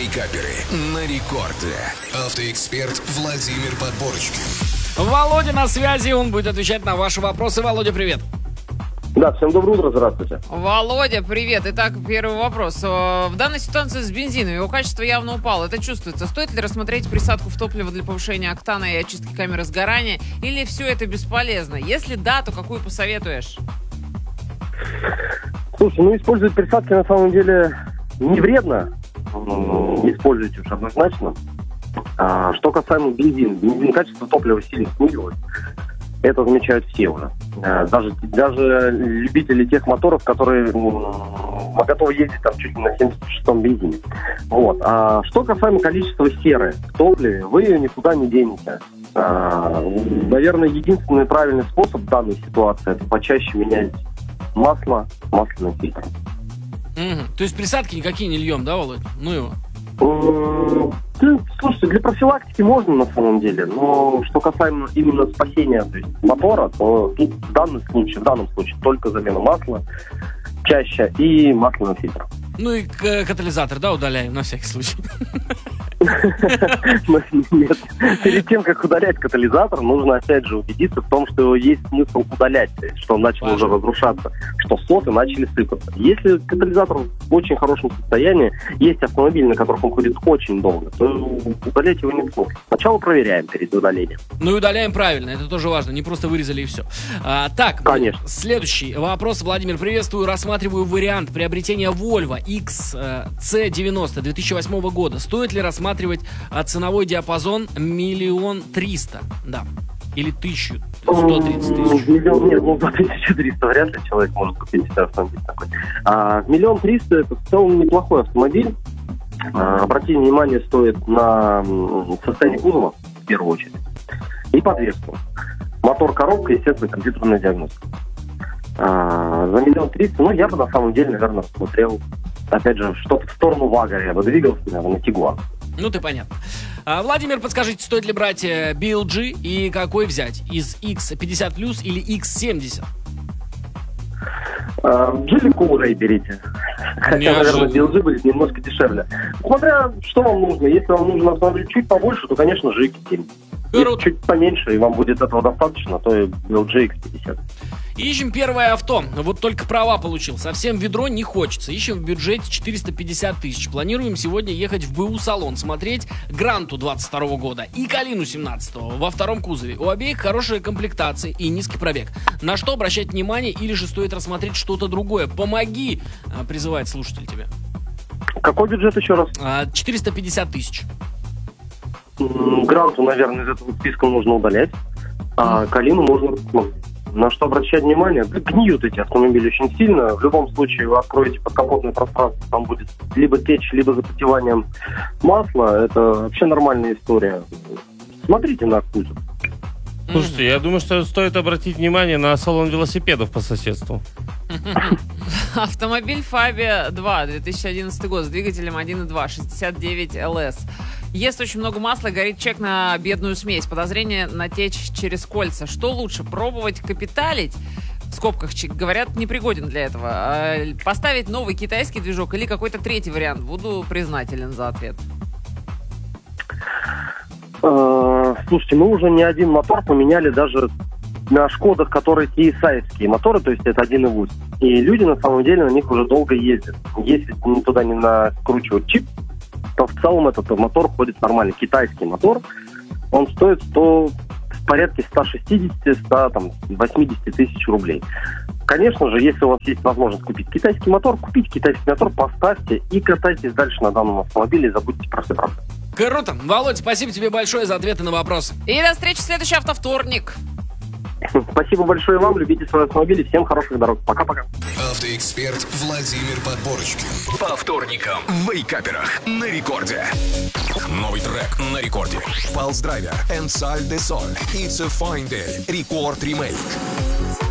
Вейкаперы на рекорде. Автоэксперт Владимир Подборочкин. Володя на связи, он будет отвечать на ваши вопросы. Володя, привет. Да, всем доброе утро, здравствуйте. Володя, привет. Итак, первый вопрос. В данной ситуации с бензином его качество явно упало. Это чувствуется. Стоит ли рассмотреть присадку в топливо для повышения октана и очистки камеры сгорания? Или все это бесполезно? Если да, то какую посоветуешь? Слушай, использовать присадки на самом деле не вредно. Используйте уж однозначно. Что касаемо бензина, качество топлива сильно снизилось. Это замечают все уже. Даже любители тех моторов, которые готовы ездить там чуть ли на 76-м бензине. Вот. А что касаемо количества серы в топливе, вы ее никуда не денете. Наверное, единственный правильный способ в данной ситуации — это почаще менять масло, масляный фильтр. То есть присадки никакие не льем, да, Володь? Ну его. Слушайте, для профилактики можно на самом деле, но что касаемо именно спасения, то есть мотора, то тут в данном случае только замена масла чаще и масляный фильтр. Ну и катализатор, да, удаляем на всякий случай. Нет. Перед тем, как удалять катализатор, нужно опять же убедиться в том, что его есть смысл удалять, что он начал уже разрушаться, что соты начали сыпаться. Если катализатор в очень хорошем состоянии, есть автомобили, на которых он ходит очень долго, то удалять его не смысл. Сначала проверяем перед удалением. Ну и удаляем правильно, это тоже важно, не просто вырезали и все. Так, конечно. Следующий вопрос. Владимир, приветствую. Рассматриваю вариант приобретения Volvo XC90 2008 года. Стоит ли рассматривать ценовой диапазон 1 300 000? Да. Или 130 тысяч? Нет, за 1300 вряд ли человек может купить себе автомобиль такой. 1 300 000 это в целом неплохой автомобиль. Обратите внимание, стоит на состояние кузова, в первую очередь, и подвеску. Мотор, коробка, естественно, компьютерная диагностика. За 1 300 000, я бы на самом деле, наверное, смотрел, опять же, что-то в сторону Вагора, я бы двигался, наверное, на Тигуан. Ну, ты понятно. Владимир, подскажите, стоит ли брать BLG и какой взять? Из X50 Plus или X70? Джелику уже и берите. Хотя, наверное, BLG будет немножко дешевле. Смотря, что вам нужно. Если вам нужен автомобиль чуть побольше, то, конечно же, X7. Если чуть поменьше, и вам будет этого достаточно, то и BLG X50. Ищем первое авто. Вот только права получил. Совсем ведро не хочется. Ищем в бюджете 450 тысяч. Планируем сегодня ехать в БУ салон, смотреть Гранту 22 года и Калину 17 во втором кузове. У обеих хорошие комплектации и низкий пробег. На что обращать внимание, или же стоит рассмотреть что-то другое? Помоги, призывает слушатель тебя. Какой бюджет еще раз? 450 тысяч. Гранту, наверное, из этого списка нужно удалять. А Калину можно... На что обращать внимание? Гниют эти автомобили очень сильно. В любом случае вы откроете подкапотное пространство, там будет либо течь, либо запотеванием масла. Это вообще нормальная история. Смотрите на кузов. Слушайте, я думаю, что стоит обратить внимание на салон велосипедов по соседству. Автомобиль Fabia 2, 2011 год, с двигателем 1.2, 69 LS. Ест очень много масла, горит чек на бедную смесь. Подозрение на течь через кольца. Что лучше, пробовать капиталить? В скобках говорят, непригоден для этого. Поставить новый китайский движок или какой-то третий вариант? Буду признателен за ответ. Слушайте, мы уже не один мотор поменяли даже на Шкодах, которые TSI-евские моторы, то есть это 1.8. И люди на самом деле на них уже долго ездят. Если туда не накручивать чип, то в целом этот мотор ходит нормально. Китайский мотор, он стоит в порядке 160-180 тысяч рублей. Конечно же, если у вас есть возможность купить китайский мотор, купите китайский мотор, поставьте и катайтесь дальше на данном автомобиле и забудьте про все проблемы. Круто. Володь, спасибо тебе большое за ответы на вопросы. И до встречи в следующий автовторник. Спасибо большое вам, любите свои автомобили, всем хороших дорог. Пока-пока. Автоэксперт Владимир Подборочкин. По вторникам в Вейкаперах на рекорде. Новый трек на рекорде. Pulse Driver and Sal de Sol. It's a fine day. Рекорд ремейк.